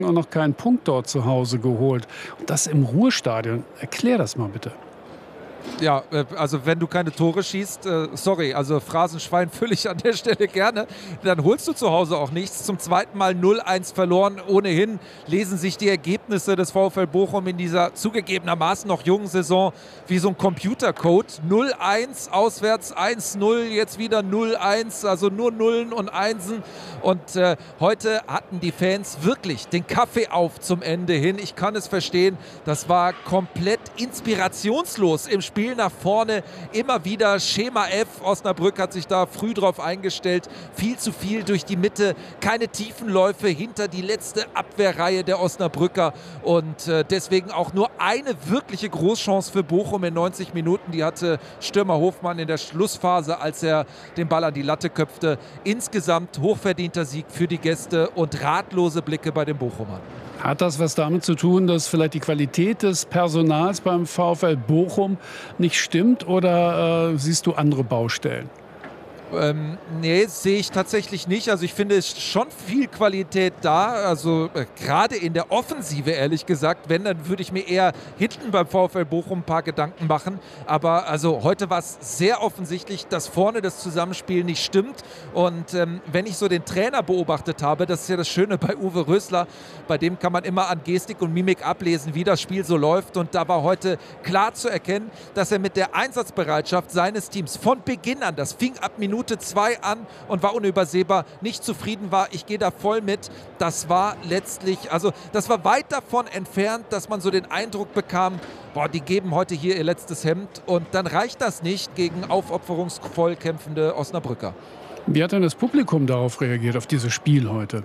und noch keinen Punkt dort zu Hause geholt. Und das im Ruhrstadion. Erklär das mal bitte. Ja, also wenn du keine Tore schießt, sorry, also Phrasenschwein fülle ich an der Stelle gerne, dann holst du zu Hause auch nichts. Zum zweiten Mal 0-1 verloren. Ohnehin lesen sich die Ergebnisse des VfL Bochum in dieser zugegebenermaßen noch jungen Saison wie so ein Computercode. 0-1 auswärts, 1-0, jetzt wieder 0-1, also nur Nullen und Einsen. Und heute hatten die Fans wirklich den Kaffee auf zum Ende hin. Ich kann es verstehen, das war komplett inspirationslos im Spiel nach vorne, immer wieder Schema F. Osnabrück hat sich da früh drauf eingestellt, viel zu viel durch die Mitte, keine Tiefenläufe hinter die letzte Abwehrreihe der Osnabrücker und deswegen auch nur eine wirkliche Großchance für Bochum in 90 Minuten, die hatte Stürmer Hofmann in der Schlussphase, als er den Ball an die Latte köpfte. Insgesamt hochverdienter Sieg für die Gäste und ratlose Blicke bei den Bochumern. Hat das was damit zu tun, dass vielleicht die Qualität des Personals beim VfL Bochum nicht stimmt oder siehst du andere Baustellen? Nee, sehe ich tatsächlich nicht. Also ich finde, es ist schon viel Qualität da. Also gerade in der Offensive, ehrlich gesagt. Wenn, dann würde ich mir eher hinten beim VfL Bochum ein paar Gedanken machen. Aber also heute war es sehr offensichtlich, dass vorne das Zusammenspiel nicht stimmt. Und wenn ich so den Trainer beobachtet habe, das ist ja das Schöne bei Uwe Rösler, bei dem kann man immer an Gestik und Mimik ablesen, wie das Spiel so läuft. Und da war heute klar zu erkennen, dass er mit der Einsatzbereitschaft seines Teams von Beginn an, das fing ab Minute 2 an und war unübersehbar, nicht zufrieden war. Ich gehe da voll mit. Das war letztlich, also das war weit davon entfernt, dass man so den Eindruck bekam, boah, die geben heute hier ihr letztes Hemd und dann reicht das nicht gegen aufopferungsvoll kämpfende Osnabrücker. Wie hat denn das Publikum darauf reagiert, auf dieses Spiel heute?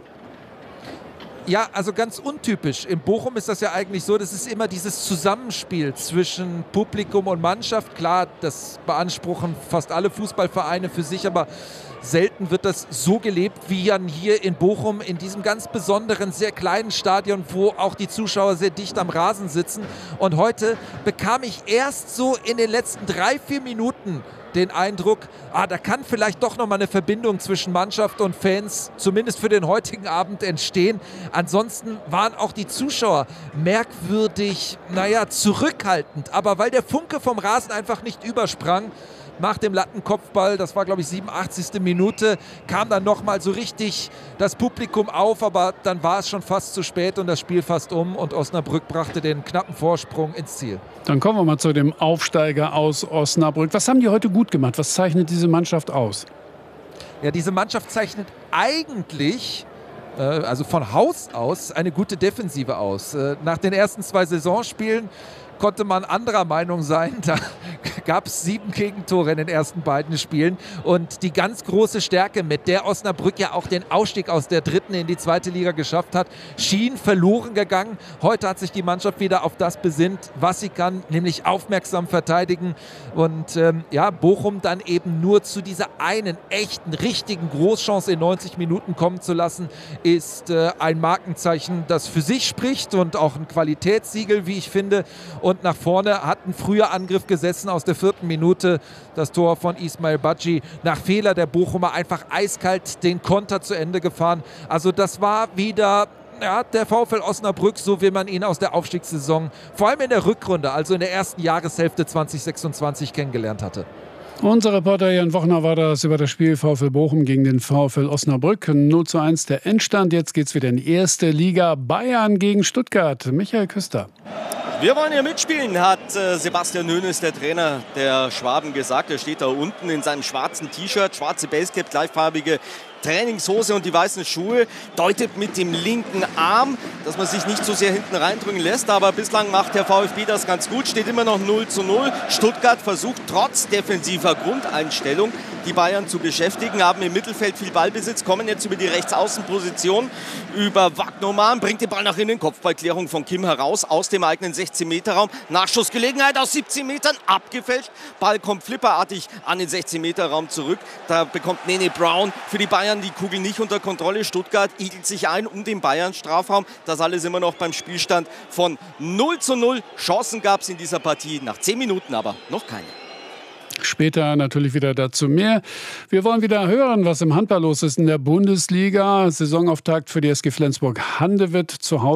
Ja, also ganz untypisch. In Bochum ist das ja eigentlich so, das ist immer dieses Zusammenspiel zwischen Publikum und Mannschaft. Klar, das beanspruchen fast alle Fußballvereine für sich, aber selten wird das so gelebt wie hier in Bochum, in diesem ganz besonderen, sehr kleinen Stadion, wo auch die Zuschauer sehr dicht am Rasen sitzen. Und heute bekam ich erst so in den letzten 3-4 Minuten den Eindruck, da kann vielleicht doch noch mal eine Verbindung zwischen Mannschaft und Fans, zumindest für den heutigen Abend, entstehen. Ansonsten waren auch die Zuschauer merkwürdig, zurückhaltend. Aber weil der Funke vom Rasen einfach nicht übersprang, nach dem Lattenkopfball, das war glaube ich 87. Minute, kam dann nochmal so richtig das Publikum auf, aber dann war es schon fast zu spät und das Spiel fast um und Osnabrück brachte den knappen Vorsprung ins Ziel. Dann kommen wir mal zu dem Aufsteiger aus Osnabrück. Was haben die heute gut gemacht? Was zeichnet diese Mannschaft aus? Ja, diese Mannschaft zeichnet eigentlich also von Haus aus eine gute Defensive aus. Nach den ersten 2 Saisonspielen konnte man anderer Meinung sein. Da gab es 7 Gegentore in den ersten beiden Spielen. Und die ganz große Stärke, mit der Osnabrück ja auch den Ausstieg aus der 3. in die 2. Liga geschafft hat, schien verloren gegangen. Heute hat sich die Mannschaft wieder auf das besinnt, was sie kann, nämlich aufmerksam verteidigen. Und Bochum dann eben nur zu dieser einen echten, richtigen Großchance in 90 Minuten kommen zu lassen, ist ein Markenzeichen, das für sich spricht und auch ein Qualitätssiegel, wie ich finde. Und nach vorne hat ein früher Angriff gesessen aus der 4. Minute. Das Tor von Ismail Badji. Nach Fehler der Bochumer einfach eiskalt den Konter zu Ende gefahren. Also das war wieder der VfL Osnabrück, so wie man ihn aus der Aufstiegssaison, vor allem in der Rückrunde, also in der ersten Jahreshälfte 2026 kennengelernt hatte. Unser Reporter Jan Wochner war das über das Spiel VfL Bochum gegen den VfL Osnabrück. 0:1 der Endstand. Jetzt geht es wieder in die 1. Liga. Bayern gegen Stuttgart. Michael Küster. Wir wollen hier mitspielen, hat Sebastian Hoeneß, der Trainer der Schwaben, gesagt. Er steht da unten in seinem schwarzen T-Shirt, schwarze Basecap, gleichfarbige Trainingshose und die weißen Schuhe, deutet mit dem linken Arm, dass man sich nicht so sehr hinten reindrücken lässt, aber bislang macht der VfB das ganz gut, steht immer noch 0:0. Stuttgart versucht trotz defensiver Grundeinstellung die Bayern zu beschäftigen, haben im Mittelfeld viel Ballbesitz, kommen jetzt über die Rechtsaußenposition, über Wagnoman, bringt den Ball nach innen, Kopfballklärung von Kim heraus, aus dem eigenen 16-Meter-Raum, Nachschussgelegenheit aus 17 Metern, abgefälscht, Ball kommt flipperartig an den 16-Meter-Raum zurück, da bekommt Nene Brown für die Bayern die Kugel nicht unter Kontrolle, Stuttgart igelt sich ein um den Bayern-Strafraum, das alles immer noch beim Spielstand von 0:0, Chancen gab es in dieser Partie, nach 10 Minuten aber noch keine. Später natürlich wieder dazu mehr. Wir wollen wieder hören, was im Handball los ist in der Bundesliga. Saisonauftakt für die SG Flensburg-Handewitt zu Hause.